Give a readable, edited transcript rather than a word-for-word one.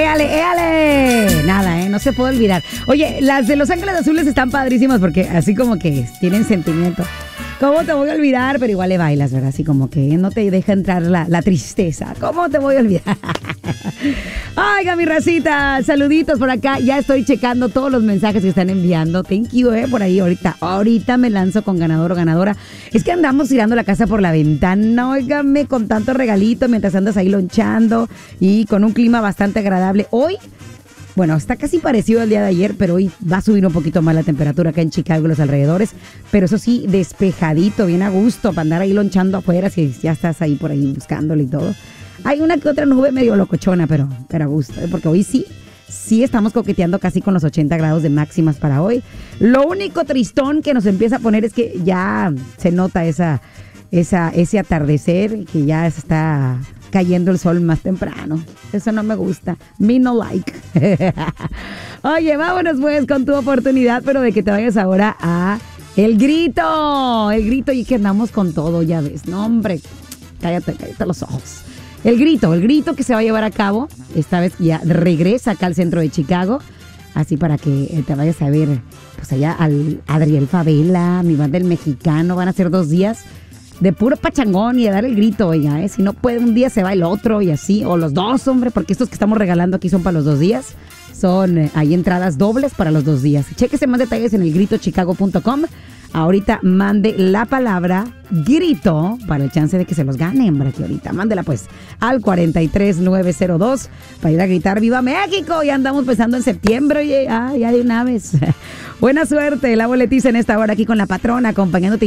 éale. Nada, no se puede olvidar. Oye, las de Los Ángeles Azules están padrísimas porque así como que tienen sentimiento. ¿Cómo te voy a olvidar? Pero igual le bailas, ¿verdad? Así como que no te deja entrar la tristeza. ¿Cómo te voy a olvidar? Oiga, mi racita, saluditos por acá. Ya estoy checando todos los mensajes que están enviando. Thank you, por ahí. Ahorita me lanzo con ganador o ganadora. Es que andamos tirando la casa por la ventana, óigame, con tanto regalito mientras andas ahí lonchando y con un clima bastante agradable. Hoy, bueno, está casi parecido al día de ayer, pero hoy va a subir un poquito más la temperatura acá en Chicago y los alrededores. Pero eso sí, despejadito, bien a gusto, para andar ahí lonchando afuera si ya estás ahí por ahí buscándolo y todo. Hay una que otra nube medio locochona, pero a gusto, porque hoy sí estamos coqueteando casi con los 80 grados de máximas para hoy. Lo único tristón que nos empieza a poner es que ya se nota ese atardecer, que ya se está cayendo el sol más temprano. Eso no me gusta. Me no like. Oye, vámonos pues con tu oportunidad, pero de que te vayas ahora a El Grito. El Grito, y que andamos con todo, ya ves. No, hombre, cállate los ojos. El grito que se va a llevar a cabo, esta vez ya regresa acá al centro de Chicago, así para que te vayas a ver, pues allá al Adriel Favela, mi banda El Mexicano. Van a ser 2 días de puro pachangón y de dar el grito, oiga, si no puede un día se va el otro y así, o los dos, hombre, porque estos que estamos regalando aquí son para los 2 días. Son hay entradas dobles para los 2 días. Chéquese más detalles en elgritochicago.com. Ahorita mande la palabra grito para el chance de que se los gane, hombre, que ahorita. Mándela pues al 43902 para ir a gritar ¡Viva México! Ya andamos pensando en septiembre, oye, ya de una vez. Buena suerte, la boletiza en esta hora aquí con la patrona, acompañándote.